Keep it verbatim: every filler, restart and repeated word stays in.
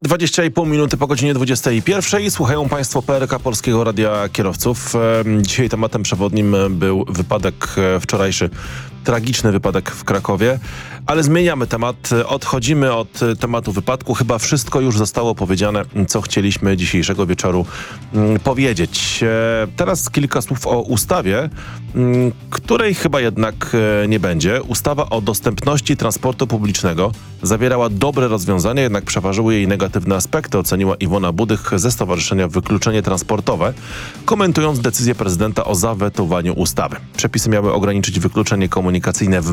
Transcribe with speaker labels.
Speaker 1: dwadzieścia i pół minuty po godzinie dwudziestej pierwszej. Słuchają Państwo P R K Polskiego Radia Kierowców. Dzisiaj tematem przewodnim był wypadek wczorajszy, tragiczny wypadek w Krakowie. Ale zmieniamy temat. Odchodzimy od tematu wypadku. Chyba wszystko już zostało powiedziane, co chcieliśmy dzisiejszego wieczoru powiedzieć. Teraz kilka słów o ustawie, której chyba jednak nie będzie. Ustawa o dostępności transportu publicznego zawierała dobre rozwiązania, jednak przeważyły jej negatywne aspekty, oceniła Iwona Budych ze Stowarzyszenia Wykluczenie Transportowe, komentując decyzję prezydenta o zawetowaniu ustawy. Przepisy miały ograniczyć wykluczenie komunikacyjne w